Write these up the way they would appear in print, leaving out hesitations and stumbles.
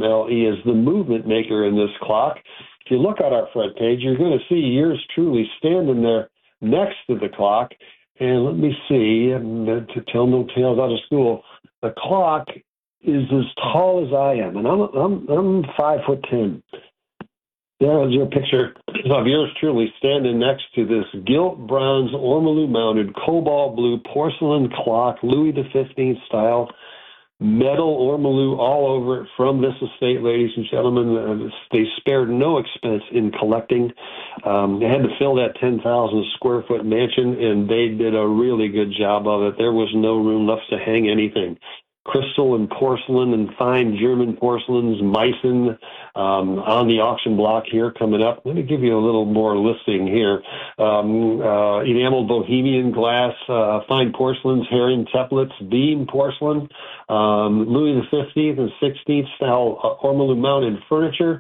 KMLE is the movement maker in this clock. If you look at our front page, you're going to see yours truly standing there next to the clock. And let me see, to tell no tales out of school, the clock is as tall as I am, and I'm 5'10". There's your picture of yours truly standing next to this gilt bronze ormolu mounted cobalt blue porcelain clock, Louis XV style, metal ormolu all over it from this estate, ladies and gentlemen. They spared no expense in collecting. They had to fill that 10,000 square foot mansion, and they did a really good job of it. There was no room left to hang anything. Crystal and porcelain and fine German porcelains, Meissen, on the auction block here coming up. Let me give you a little more listing here. Enameled Bohemian glass, fine porcelains, herring templates, beam porcelain, Louis XV and XVI style ormolu mounted furniture.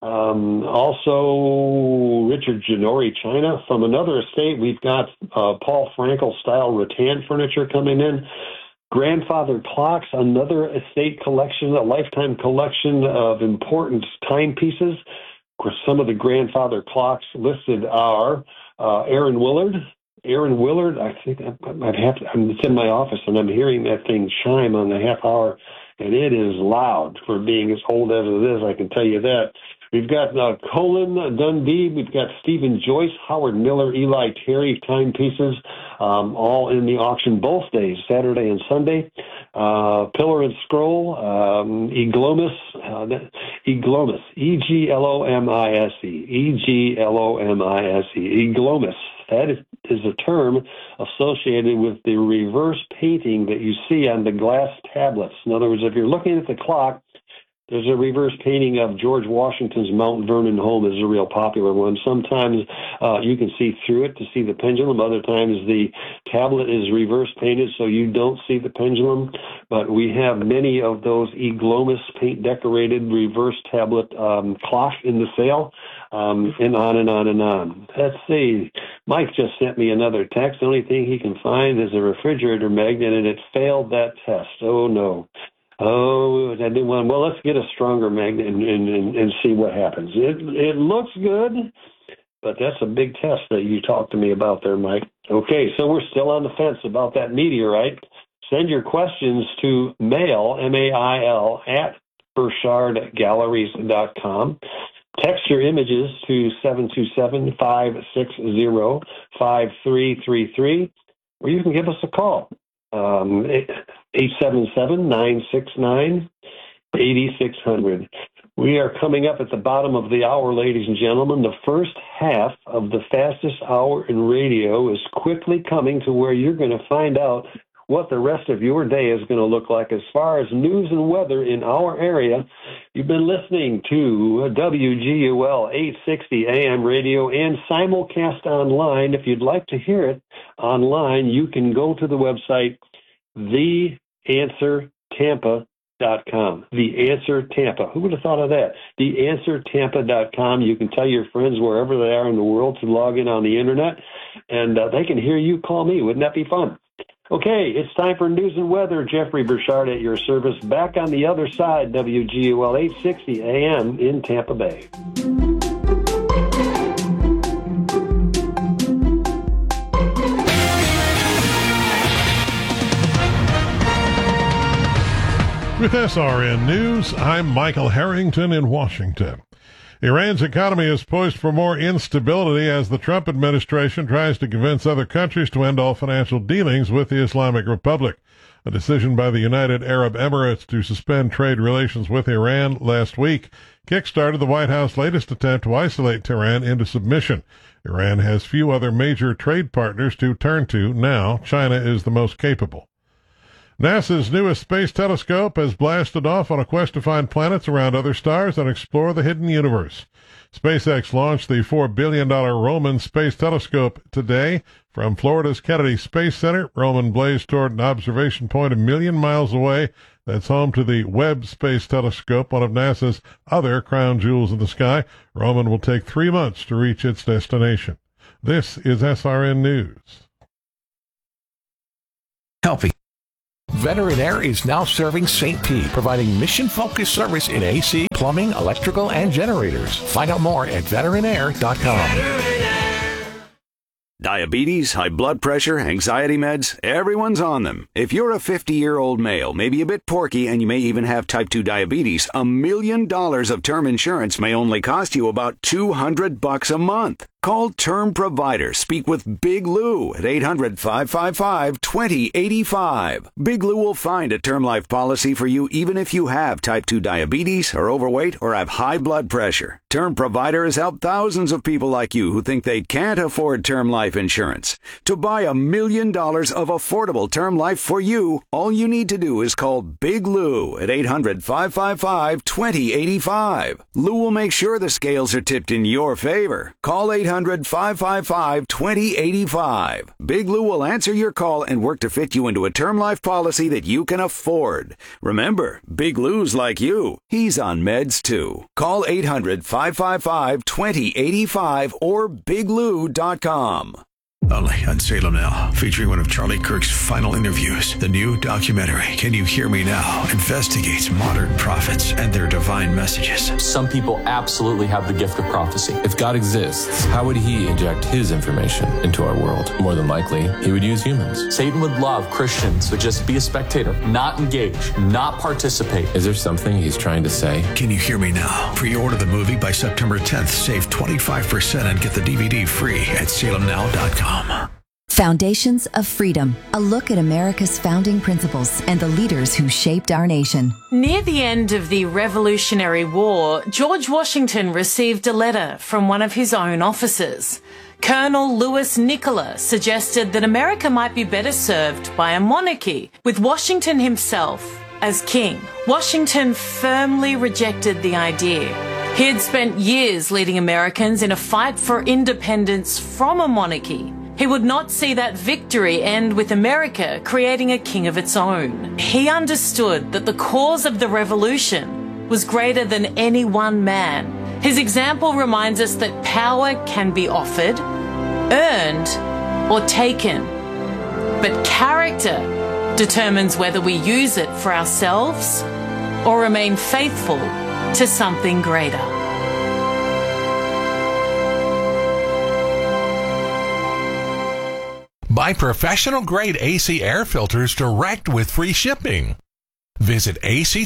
Also Richard Ginori china. From another estate, we've got Paul Frankel style rattan furniture coming in. Grandfather clocks, another estate collection, a lifetime collection of important timepieces. Of course, some of the grandfather clocks listed are Aaron Willard. Aaron Willard, I think it's in my office, and I'm hearing that thing chime on the half hour, and it is loud for being as old as it is, I can tell you that. We've got Colin Dundee, we've got Stephen Joyce, Howard Miller, Eli Terry timepieces, all in the auction both days, Saturday and Sunday. Pillar and Scroll, Eglomis, E-G-L-O-M-I-S-E, E-G-L-O-M-I-S-E, Eglomis. That is a term associated with the reverse painting that you see on the glass tablets. In other words, if you're looking at the clock, there's a reverse painting of George Washington's Mount Vernon home is a real popular one. Sometimes you can see through it to see the pendulum. Other times the tablet is reverse painted so you don't see the pendulum. But we have many of those Eglomis paint decorated reverse tablet clocks in the sale, and on and on and on. Let's see. Mike just sent me another text. The only thing he can find is a refrigerator magnet, and it failed that test. Oh, no. Oh, I didn't want. Well, let's get a stronger magnet and see what happens. It looks good, but that's a big test that you talked to me about there, Mike. Okay, so we're still on the fence about that meteorite. Send your questions to mail, M-A-I-L, at BurchardGalleries.com. Text your images to 727-560-5333, or you can give us a call. 877-969-8600. We are coming up at the bottom of the hour, ladies and gentlemen. The first half of the fastest hour in radio is quickly coming to where you're going to find out what the rest of your day is going to look like as far as news and weather in our area. You've been listening to WGUL 860 AM radio and simulcast online. If you'd like to hear it online, you can go to the website, TheAnswerTampa.com. The Answer Tampa. Who would have thought of that? TheAnswerTampa.com. You can tell your friends wherever they are in the world to log in on the internet, and they can hear you call me. Wouldn't that be fun? Okay, it's time for news and weather. Jeffrey Burchard at your service. Back on the other side, WGUL 860 AM in Tampa Bay. With SRN News, I'm Michael Harrington in Washington. Iran's economy is poised for more instability as the Trump administration tries to convince other countries to end all financial dealings with the Islamic Republic. A decision by the United Arab Emirates to suspend trade relations with Iran last week kickstarted the White House's latest attempt to isolate Tehran into submission. Iran has few other major trade partners to turn to now. China is the most capable. NASA's newest space telescope has blasted off on a quest to find planets around other stars and explore the hidden universe. SpaceX launched the $4 billion Roman Space Telescope today from Florida's Kennedy Space Center. Roman blazed toward an observation point 1 million miles away that's home to the Webb Space Telescope, one of NASA's other crown jewels in the sky. Roman will take 3 months to reach its destination. This is SRN News. Helping Veteran Air is now serving St. Pete, providing mission-focused service in AC, plumbing, electrical, and generators. Find out more at veteranair.com. Diabetes, high blood pressure, anxiety meds, everyone's on them. If you're a 50-year-old male, maybe a bit porky, and you may even have type 2 diabetes, $1 million of term insurance may only cost you about $200 a month. Call Term Provider. Speak with Big Lou at 800-555-2085. Big Lou will find a term life policy for you even if you have type 2 diabetes, are overweight, or have high blood pressure. Term Provider has helped thousands of people like you who think they can't afford term life insurance. To buy $1 million of affordable term life for you, all you need to do is call Big Lou at 800-555-2085. Lou will make sure the scales are tipped in your favor. Call 800-555-2085. Big Lou will answer your call and work to fit you into a term life policy that you can afford. Remember, Big Lou's like you. He's on meds too. Call 800-555-2085 or biglou.com. Only on Salem Now, featuring one of Charlie Kirk's final interviews. The new documentary, Can You Hear Me Now?, investigates modern prophets and their divine messages. Some people absolutely have the gift of prophecy. If God exists, how would he inject his information into our world? More than likely, he would use humans. Satan would love Christians to just be a spectator, not engage, not participate. Is there something he's trying to say? Can You Hear Me Now? Pre-order the movie by September 10th. Save 25% and get the DVD free at salemnow.com. Foundations of Freedom, a look at America's founding principles and the leaders who shaped our nation. Near the end of the Revolutionary War, George Washington received a letter from one of his own officers. Colonel Louis Nicola suggested that America might be better served by a monarchy, with Washington himself as king. Washington firmly rejected the idea. He had spent years leading Americans in a fight for independence from a monarchy. He would not see that victory end with America creating a king of its own. He understood that the cause of the revolution was greater than any one man. His example reminds us that power can be offered, earned, or taken. But character determines whether we use it for ourselves or remain faithful to something greater. Buy professional-grade AC air filters direct with free shipping. Visit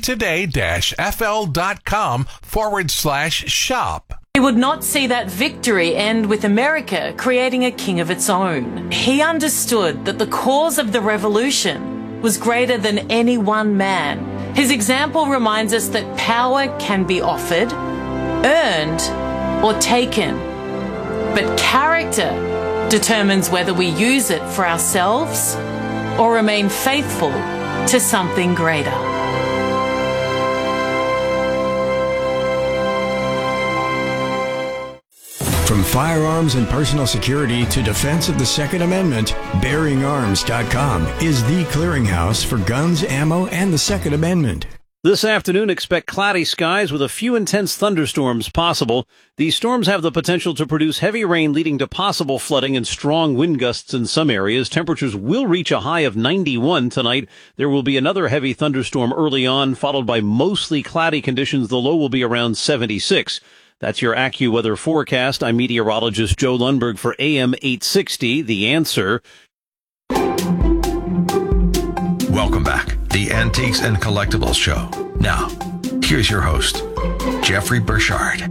actoday-fl.com/shop. He would not see that victory end with America creating a king of its own. He understood that the cause of the revolution was greater than any one man. His example reminds us that power can be offered, earned, or taken. But character determines whether we use it for ourselves or remain faithful to something greater. From firearms and personal security to defense of the Second Amendment, BearingArms.com is the clearinghouse for guns, ammo, and the Second Amendment. This afternoon, expect cloudy skies with a few intense thunderstorms possible. These storms have the potential to produce heavy rain, leading to possible flooding and strong wind gusts in some areas. Temperatures will reach a high of 91 tonight. There will be another heavy thunderstorm early on, followed by mostly cloudy conditions. The low will be around 76. That's your AccuWeather forecast. I'm meteorologist Joe Lundberg for AM 860, The Answer. Welcome back. The Antiques and Collectibles Show. Now, here's your host, Jeffrey Burchard.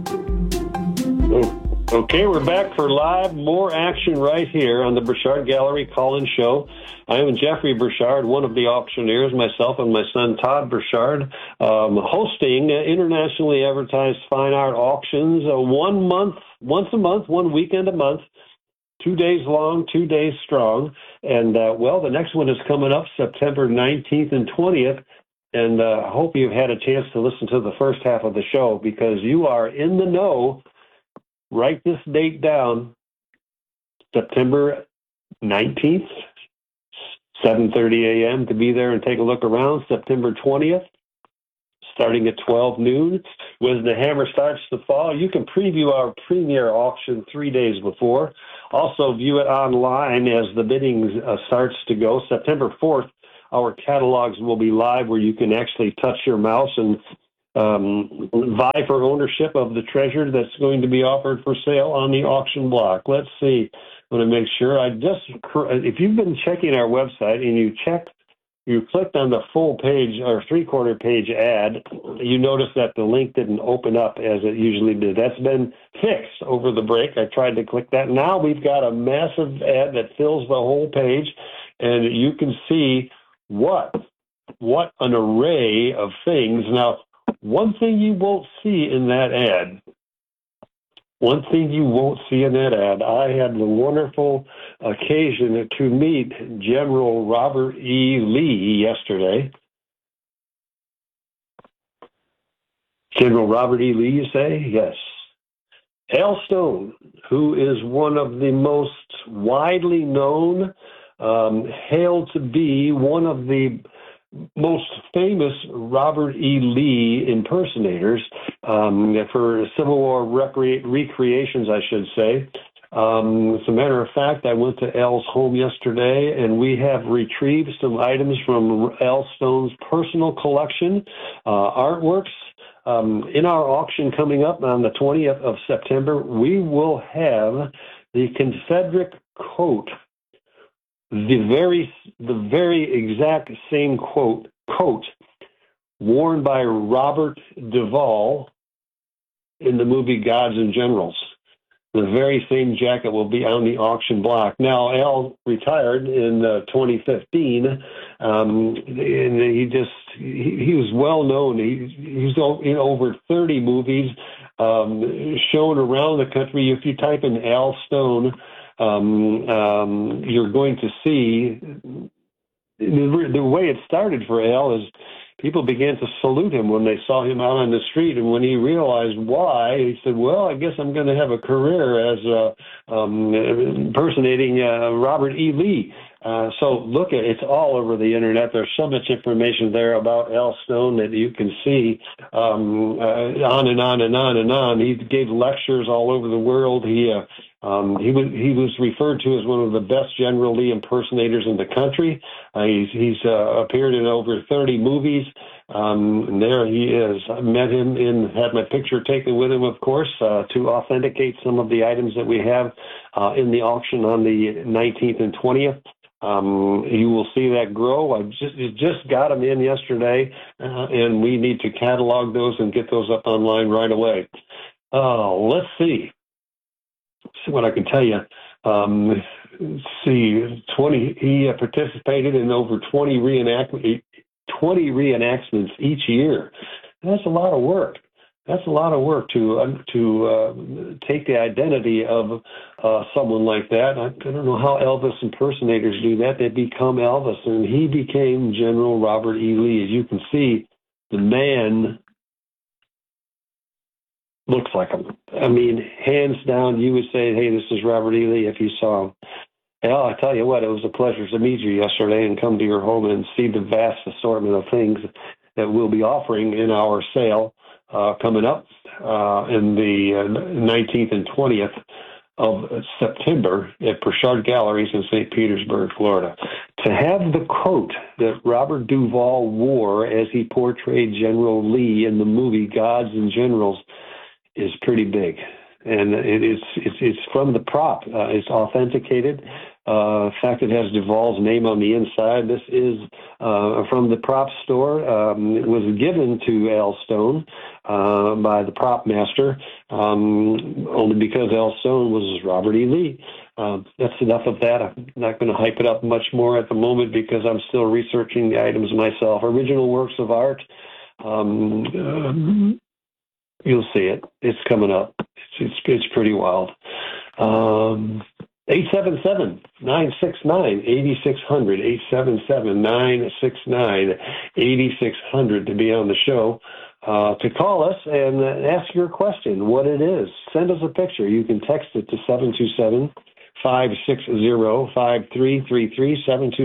Okay, we're back for live, more action right here on the Burchard Gallery Call-In Show. I am Jeffrey Burchard, one of the auctioneers, myself and my son Todd Burchard, hosting internationally advertised fine art auctions once a month, 1 weekend a month. 2 days long, 2 days strong. And, the next one is coming up September 19th and 20th. And I hope you've had a chance to listen to the first half of the show because you are in the know. Write this date down, September 19th, 7:30 a.m. to be there and take a look around. September 20th, starting at 12 noon. When the hammer starts to fall, you can preview our premiere auction 3 days before. Also view it online as the bidding starts to go. September 4th, our catalogs will be live where you can actually touch your mouse and vie for ownership of the treasure that's going to be offered for sale on the auction block. Let's see. I want to make sure. If you've been checking our website and you clicked on the full page or three-quarter page ad, you notice that the link didn't open up as it usually did. That's been fixed over the break. I tried to click that. Now we've got a massive ad that fills the whole page, and you can see what an array of things. Now, one thing you won't see in that ad, I had the wonderful occasion to meet General Robert E. Lee yesterday. General Robert E. Lee, you say? Yes. Al Stone, who is one of the most widely known, hailed to be one of the most famous Robert E. Lee impersonators for Civil War recreations, I should say. As a matter of fact, I went to Al's home yesterday, and we have retrieved some items from Al Stone's personal collection, artworks. In our auction coming up on the 20th of September, we will have the Confederate coat, the very exact same coat worn by Robert Duvall in the movie Gods and Generals. The very same jacket will be on the auction block. Now, Al retired in 2015, and he was well known. He's in over 30 movies shown around the country. If you type in Al Stone, you're going to see the way it started for Al is people began to salute him when they saw him out on the street, and when he realized why, he said, well, I guess I'm going to have a career as impersonating Robert E. Lee. So look, it's all over the internet. There's so much information there about Al Stone that you can see on and on and on and on. He gave lectures all over the world. He was referred to as one of the best General Lee impersonators in the country. He's appeared in over 30 movies. And there he is. I met him had my picture taken with him, of course, to authenticate some of the items that we have in the auction on the 19th and 20th. You will see that grow. I just got them in yesterday, and we need to catalog those and get those up online right away. Let's see what I can tell you. He participated in over 20 reenactments each year. That's a lot of work. That's a lot of work to take the identity of someone like that. I don't know how Elvis impersonators do that. They become Elvis, and he became General Robert E. Lee. As you can see, the man looks like him. I mean, hands down, you would say, hey, this is Robert E. Lee if you saw him. Well, I tell you what, it was a pleasure to meet you yesterday and come to your home and see the vast assortment of things that we'll be offering in our sale coming up in the 19th and 20th of September at Pritchard Galleries in St. Petersburg, Florida. To have the coat that Robert Duvall wore as he portrayed General Lee in the movie Gods and Generals is pretty big. And it's from the prop. It's authenticated. In fact, it has Duvall's name on the inside. This is from the prop store. It was given to Al Stone by the prop master, only because Al Stone was Robert E. Lee. That's enough of that. I'm not going to hype it up much more at the moment because I'm still researching the items myself. Original works of art. You'll see it. It's coming up. It's pretty wild. 877-969-8600, 877-969-8600 to be on the show. To call us and ask your question, what it is. Send us a picture. You can text it to 727-560-5333,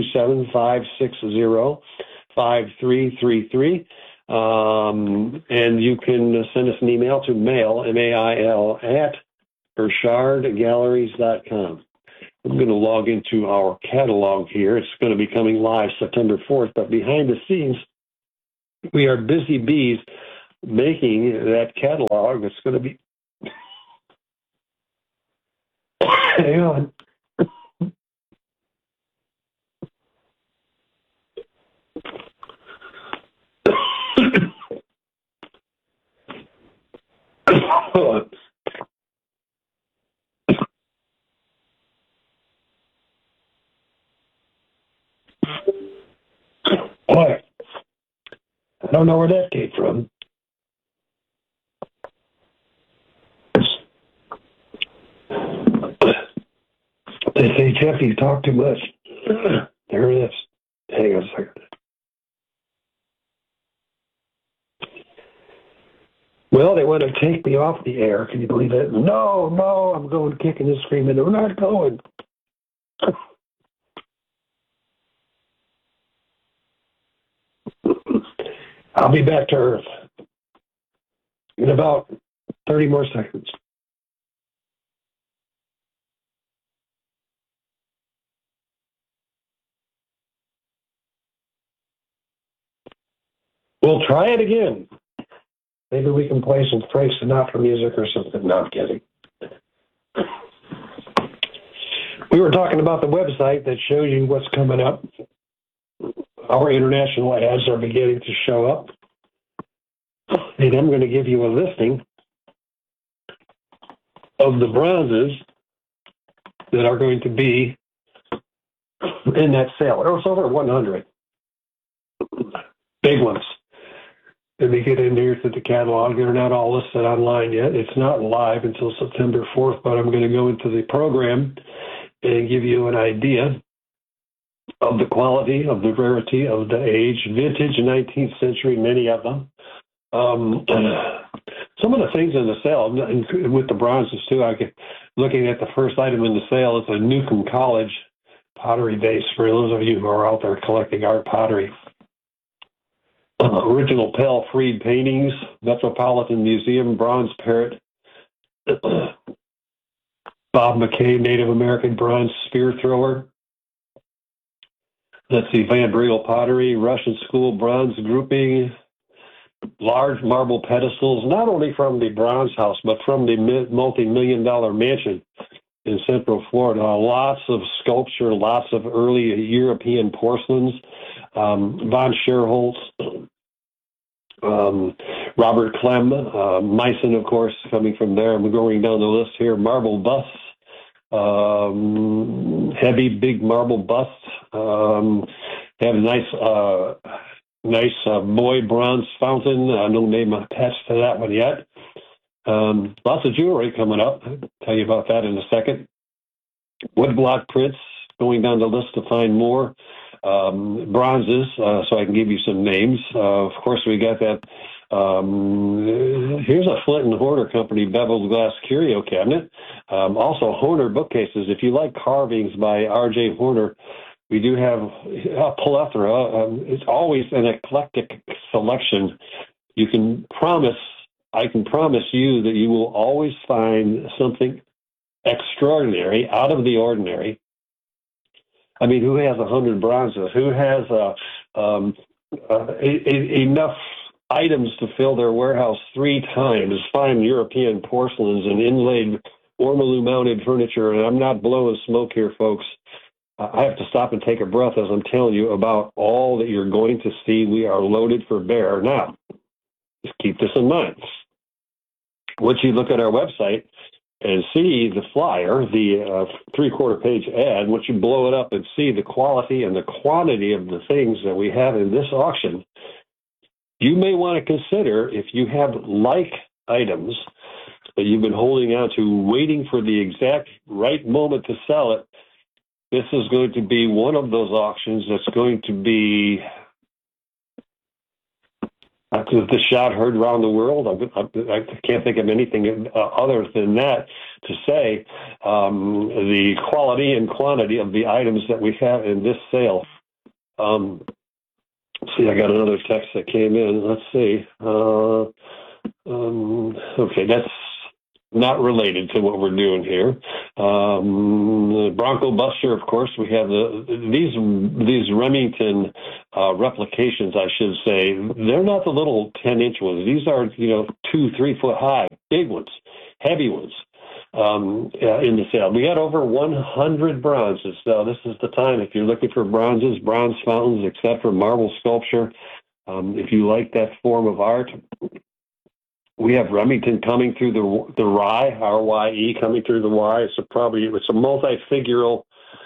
727-560-5333. And you can send us an email to mail, MAIL, at PritchardGalleries.com. I'm going to log into our catalog here. It's going to be coming live September 4th, but behind the scenes, we are busy bees making that catalog. It's going to be... Hang on. Boy, I don't know where that came from. They say, Jeff, you talk too much. There it is. Hang on a second. Well, they want to take me off the air. Can you believe it? No, I'm going kicking and screaming. We're not going. I'll be back to Earth in about 30 more seconds. We'll try it again. Maybe we can play some Frank Sinatra music or something. No, I'm kidding. We were talking about the website that shows you what's coming up. Our international ads are beginning to show up. And I'm going to give you a listing of the bronzes that are going to be in that sale. It's over 100. Big ones. Let me get in here to the catalog. They're not all listed online yet. It's not live until September 4th, but I'm going to go into the program and give you an idea of the quality, of the rarity, of the age, vintage 19th century, many of them. Some of the things in the sale, with the bronzes too, looking at the first item in the sale is a Newcomb College pottery vase for those of you who are out there collecting art pottery. Original Pell Freed paintings, Metropolitan Museum, bronze parrot, Bob McKay, Native American bronze spear thrower. Let's see, Van Briel pottery, Russian school bronze grouping, large marble pedestals, not only from the Bronze House, but from the multi-million-dollar mansion in Central Florida. Lots of sculpture, lots of early European porcelains. Von Scherholz, Robert Clem, Meissen, of course, coming from there. I'm going down the list here. Marble busts, heavy, big marble busts. They have a nice boy bronze fountain. No name attached to that one yet. Lots of jewelry coming up. I'll tell you about that in a second. Woodblock prints, going down the list to find more. Bronzes, so I can give you some names. Of course, we got that. Here's a Flint and Horner Company beveled glass curio cabinet. Also, Horner bookcases. If you like carvings by R.J. Horner, we do have a plethora. It's always an eclectic selection. I can promise you that you will always find something extraordinary, out of the ordinary. I mean, who has 100 bronzes? Who has enough items to fill their warehouse 3 times? Fine European porcelains and inlaid ormolu-mounted furniture. And I'm not blowing smoke here, folks. I have to stop and take a breath as I'm telling you about all that you're going to see. We are loaded for bear. Now, just keep this in mind. Once you look at our website and see the flyer, the 3/4 page ad, once you blow it up and see the quality and the quantity of the things that we have in this auction, you may want to consider, if you have like items that you've been holding on to, waiting for the exact right moment to sell it, this is going to be one of those auctions that's going to be the shot heard around the world. I can't think of anything other than that to say the quality and quantity of the items that we have in this sale. See, I got another text that came in. Let's see. Okay, not related to what we're doing here. The Bronco Buster, of course, we have these Remington replications, I should say. They're not the little 10-inch ones. These are, 2-3 foot high, big ones, heavy ones. In the sale, we got over 100 bronzes. So this is the time if you're looking for bronzes, bronze fountains, etc., marble sculpture. If you like that form of art, we have Remington coming through the Rye, R-Y-E, coming through the Y. It's a multi-figural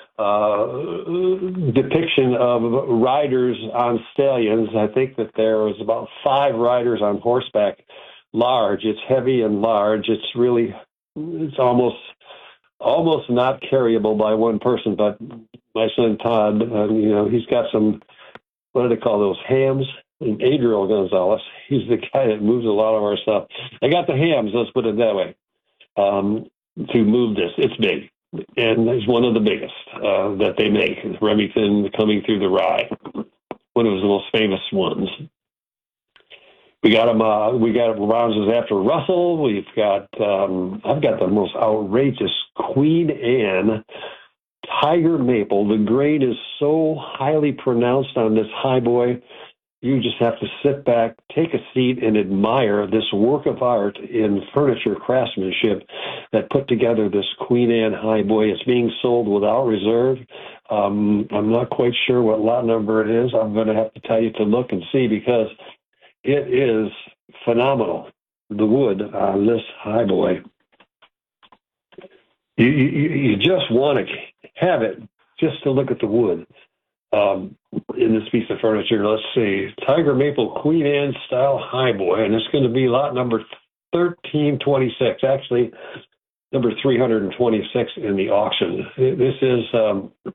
depiction of riders on stallions. I think that there was about 5 riders on horseback, large. It's heavy and large. It's almost not carryable by one person, but my son Todd, he's got some, what do they call those, hams? And Adriel Gonzalez, he's the guy that moves a lot of our stuff. I got the hams, let's put it that way, to move this. It's big, and it's one of the biggest that they make. Remington coming through the Rye, one of the most famous ones. We got them. We got bronzes after Russell. We've got. I've got the most outrageous Queen Anne Tiger Maple. The grain is so highly pronounced on this highboy. You just have to sit back, take a seat, and admire this work of art in furniture craftsmanship that put together this Queen Anne highboy. It's being sold without reserve. I'm not quite sure what lot number it is. I'm going to have to tell you to look and see because it is phenomenal, the wood on this highboy. You just want to have it just to look at the wood. In this piece of furniture, let's see, Tiger Maple Queen Anne style highboy, and it's going to be lot number 1326, actually number 326 in the auction. This is,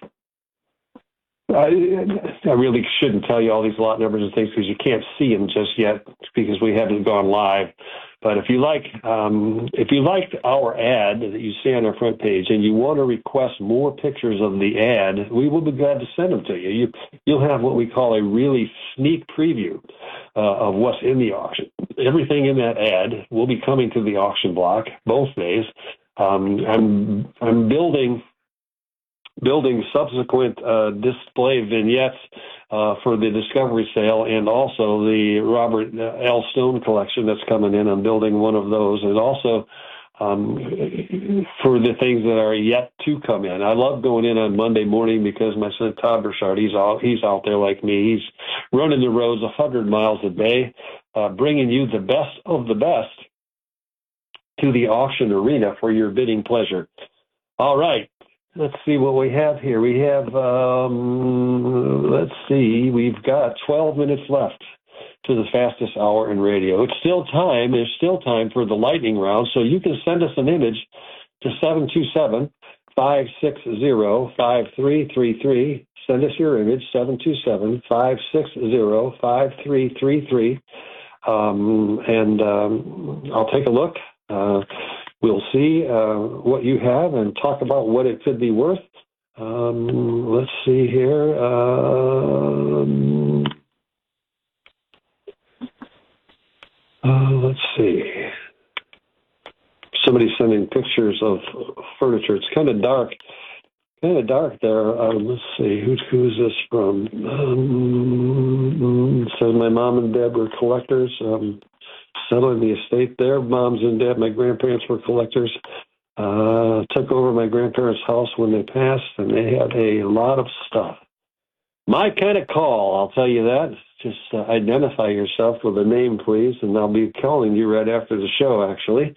I really shouldn't tell you all these lot numbers and things because you can't see them just yet because we haven't gone live. But if you liked our ad that you see on our front page and you want to request more pictures of the ad, we will be glad to send them to you. You'll have what we call a really sneak preview of what's in the auction. Everything in that ad will be coming to the auction block both days. I'm building subsequent display vignettes for the Discovery sale and also the Robert L. Stone collection that's coming in. I'm building one of those, and also for the things that are yet to come in. I love going in on Monday morning because my son Todd Burchard, he's out there like me. He's running the roads 100 miles a day, bringing you the best of the best to the auction arena for your bidding pleasure. All right. Let's see what we have here. We have, we've got 12 minutes left to the fastest hour in radio. It's still time. There's still time for the lightning round, so you can send us an image to 727-560-5333. Send us your image, 727-560-5333. And I'll take a look. We'll see what you have and talk about what it could be worth. Let's see here. Let's see. Somebody's sending pictures of furniture. It's kind of dark. There. Let's see. Who's this from? Says my mom and dad were collectors. Settling the estate there. Moms and dad, my grandparents were collectors. Took over my grandparents' house when they passed, and they had a lot of stuff. My kind of call, I'll tell you that. Just identify yourself with a name, please, and I'll be calling you right after the show, actually.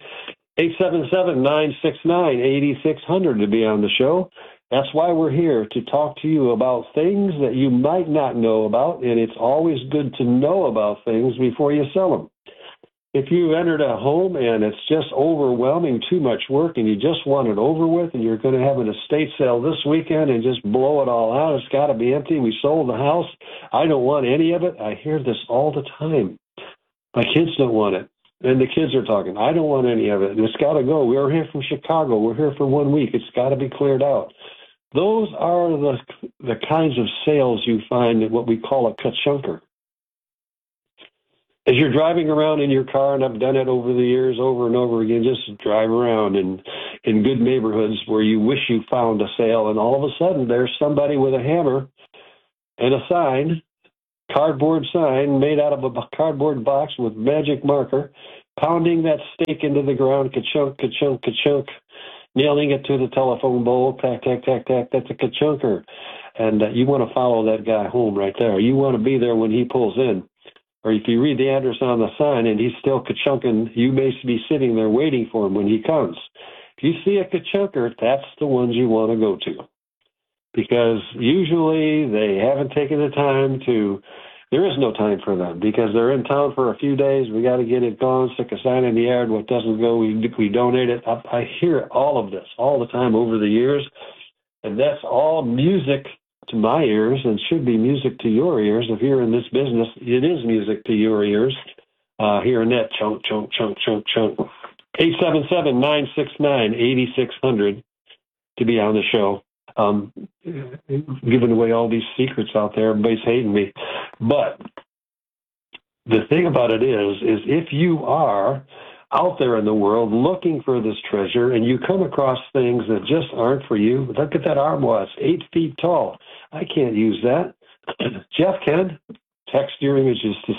877-969-8600 to be on the show. That's why we're here, to talk to you about things that you might not know about, and it's always good to know about things before you sell them. If you entered a home and it's just overwhelming, too much work, and you just want it over with, and you're going to have an estate sale this weekend and just blow it all out, it's got to be empty. We sold the house. I don't want any of it. I hear this all the time. My kids don't want it. And the kids are talking, I don't want any of it. It's got to go. We're here from Chicago. We're here for 1 week. It's got to be cleared out. Those are the kinds of sales you find at what we call a cut-chunker. as you're driving around in your car, and I've done it over the years, over and over again, just drive around in good neighborhoods where you wish you found a sale, and all of a sudden there's somebody with a hammer and a sign, cardboard sign made out of a cardboard box with magic marker, pounding that stake into the ground, ka-chunk, ka-chunk, ka-chunk, nailing it to the telephone bowl, tack, tack, tack, tack, that's a ka-chunker. And you want to follow that guy home right there. You want to be there when he pulls in. Or if you read the address on the sign and he's still ka-chunking, you may be sitting there waiting for him when he comes. If you see a ka-chunker, that's the ones you want to go to. Because usually they haven't taken the time to, there is no time for them because they're in town for a few days. We got to get it gone, stick a sign in the yard. What doesn't go, we donate it. I hear all of this all the time over the years. And that's all music to my ears and should be music to your ears. If you're in this business, it is music to your ears. Hearing that chunk, chunk, chunk, chunk, chunk. 877-969-8600 to be on the show. Giving away all these secrets out there. Everybody's hating me. But the thing about it is if you are out there in the world looking for this treasure and you come across things that just aren't for you, look at that armoire. It's 8 feet tall. I can't use that. Jeff can. Text your images to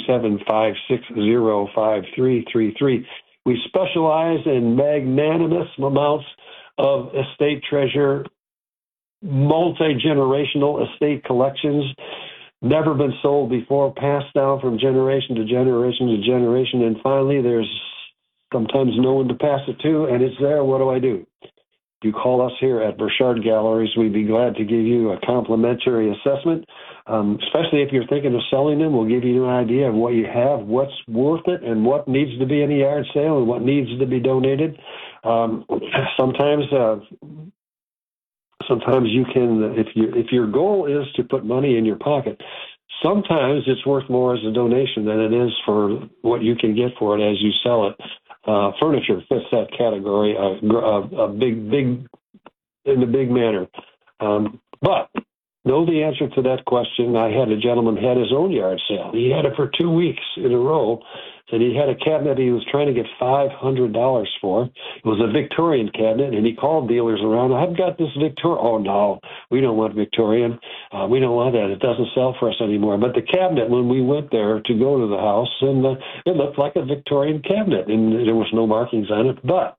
727-560-5333. We specialize in magnanimous amounts of estate treasure, multi-generational estate collections, never been sold before, passed down from generation to generation to generation, and finally there's sometimes no one to pass it to, and it's there. What do? You call us here at Burchard Galleries. We'd be glad to give you a complimentary assessment, especially if you're thinking of selling them. We'll give you an idea of what you have, what's worth it, and what needs to be in a yard sale and what needs to be donated. Sometimes you can, if your goal is to put money in your pocket, sometimes it's worth more as a donation than it is for what you can get for it as you sell it. Furniture fits that category, a big in a big manner. But know the answer to that question. I had a gentleman had his own yard sale. He had it for 2 weeks in a row, and he had a cabinet he was trying to get $500 for. It was a Victorian cabinet, and he called dealers around. I've got this Victorian. Oh, no, we don't want Victorian. We don't want that. It doesn't sell for us anymore. But the cabinet, when we went there to go to the house, and it looked like a Victorian cabinet, and there was no markings on it. But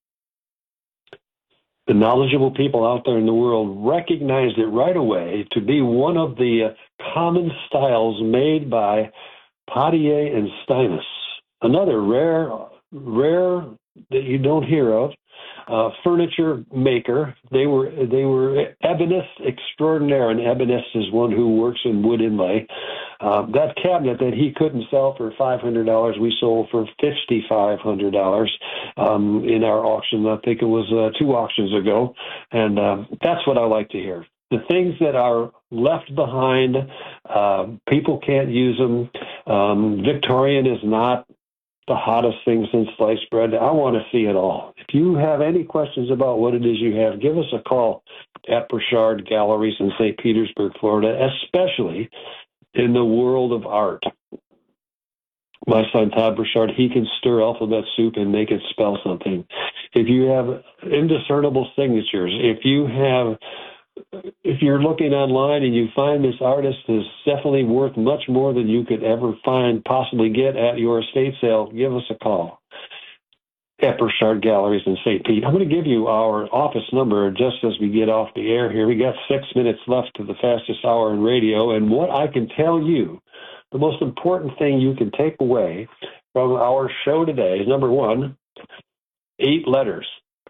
the knowledgeable people out there in the world recognized it right away to be one of the common styles made by Potier and Steinus. Another rare that you don't hear of, furniture maker. They were ebonists extraordinaire, and ebonist is one who works in wood inlay. That cabinet that he couldn't sell for $500, we sold for $5,500 in our auction. I think it was 2 auctions ago, and that's what I like to hear. The things that are left behind, people can't use them. Victorian is not the hottest thing since sliced bread. I want to see it all. If you have any questions about what it is you have, give us a call at Burchard Galleries in St. Petersburg, Florida, especially in the world of art. My son, Todd Burchard, he can stir alphabet soup and make it spell something. If you have indiscernible signatures, if you're looking online and you find this artist is definitely worth much more than you could ever possibly get at your estate sale, give us a call at Burchard Galleries in St. Pete. I'm going to give you our office number just as we get off the air here. We got 6 minutes left to the fastest hour in radio, and what I can tell you, the most important thing you can take away from our show today is, number 1, 8 letters.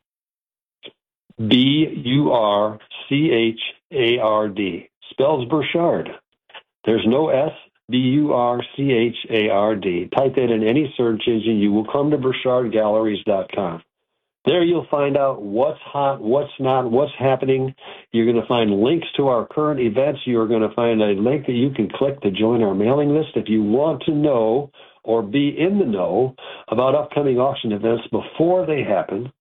B-U-R-C-H-A-R-D. Spells Burchard. There's no S. B-U-R-C-H-A-R-D. Type that in any search engine. You will come to BurchardGalleries.com. There you'll find out what's hot, what's not, what's happening. You're going to find links to our current events. You're going to find a link that you can click to join our mailing list. If you want to know or be in the know about upcoming auction events before they happen,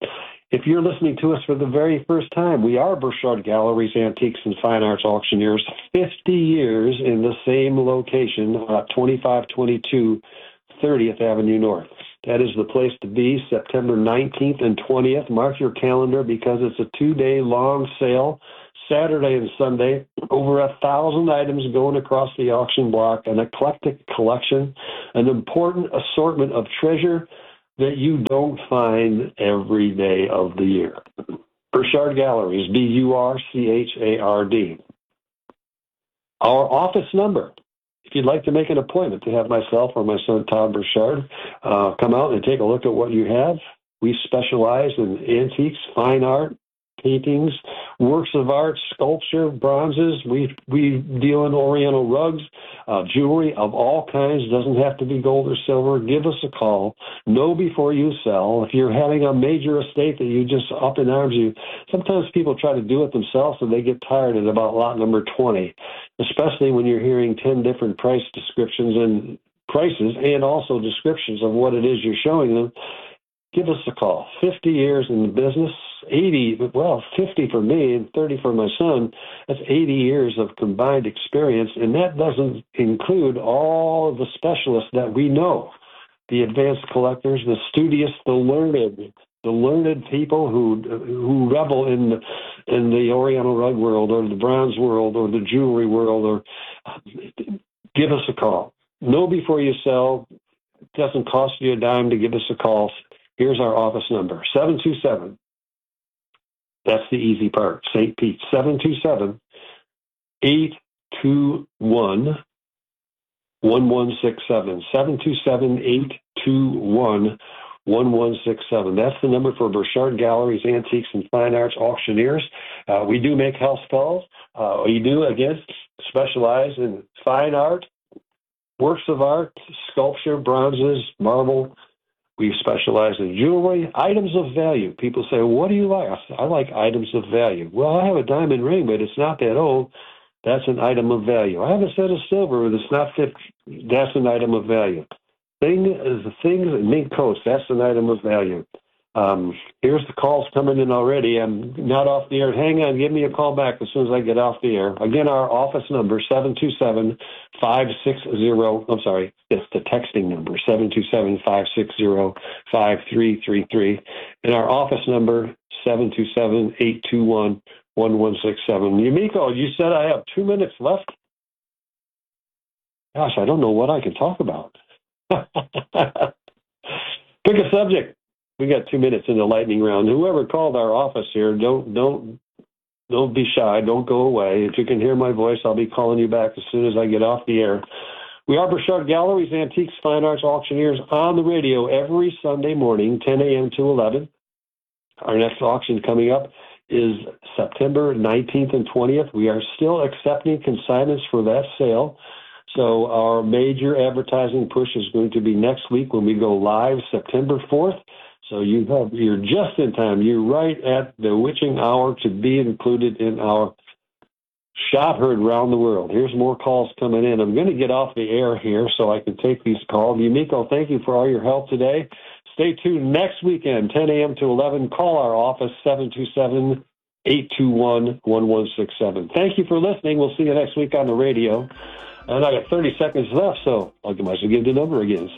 If you're listening to us for the very first time, we are Burchard Galleries, Antiques, and Fine Arts Auctioneers, 50 years in the same location, 2522 30th Avenue North. That is the place to be, September 19th and 20th. Mark your calendar because it's a 2-day long sale, Saturday and Sunday. Over 1,000 items going across the auction block, an eclectic collection, an important assortment of treasure that you don't find every day of the year. Burchard Galleries, Burchard. Our office number, if you'd like to make an appointment to have myself or my son Todd Burchard come out and take a look at what you have. We specialize in antiques, fine art, paintings, works of art, sculpture, bronzes. We deal in Oriental rugs, jewelry of all kinds. Doesn't have to be gold or silver. Give us a call. Know before you sell. If you're having a major estate that you just up in arms, sometimes people try to do it themselves and they get tired at about lot number 20, especially when you're hearing 10 different price descriptions and prices and also descriptions of what it is you're showing them. Give us a call. 50 years in the business, 50 for me and 30 for my son. That's 80 years of combined experience, and that doesn't include all of the specialists that we know, the advanced collectors, the studious, the learned people who revel in the Oriental rug world or the bronze world or the jewelry world. Or give us a call. Know before you sell. It doesn't cost you a dime to give us a call. Here's our office number, 727. That's the easy part, St. Pete, 727-821-1167. 727-821-1167. That's the number for Burchard Galleries, Antiques, and Fine Arts Auctioneers. We do make house calls. We do, again, specialize in fine art, works of art, sculpture, bronzes, marble. We specialize in jewelry, items of value. People say, what do you like? I like items of value. Well, I have a diamond ring, but it's not that old. That's an item of value. I have a set of silver that's not fit. That's an item of value. Things and mink coats, that's an item of value. Here's the calls coming in already. I'm not off the air. Hang on, give me a call back as soon as I get off the air. Again, our office number, 727-560. I'm sorry, it's the texting number, 727-560-5333. And our office number, 727-821-1167. Yumiko, you said I have 2 minutes left? Gosh, I don't know what I can talk about. Pick a subject. We got 2 minutes in the lightning round. Whoever called our office here, don't be shy. Don't go away. If you can hear my voice, I'll be calling you back as soon as I get off the air. We are Burchard Galleries, Antiques, Fine Arts Auctioneers on the radio every Sunday morning, 10 a.m. to 11. Our next auction coming up is September 19th and 20th. We are still accepting consignments for that sale. So our major advertising push is going to be next week when we go live September 4th. So you're just in time. You're right at the witching hour to be included in our shop heard around the world. Here's more calls coming in. I'm going to get off the air here so I can take these calls. Yumiko, thank you for all your help today. Stay tuned next weekend, 10 a.m. to 11. Call our office, 727-821-1167. Thank you for listening. We'll see you next week on the radio. And I got 30 seconds left, so I might as well give the number again,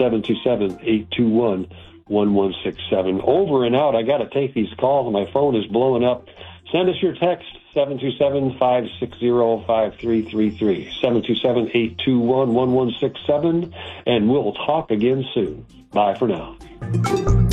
727-821-1167. Over and out. I got to take these calls, and my phone is blowing up. Send us your text, 727-560-5333, 727-821-1167, and we'll talk again soon. Bye for now.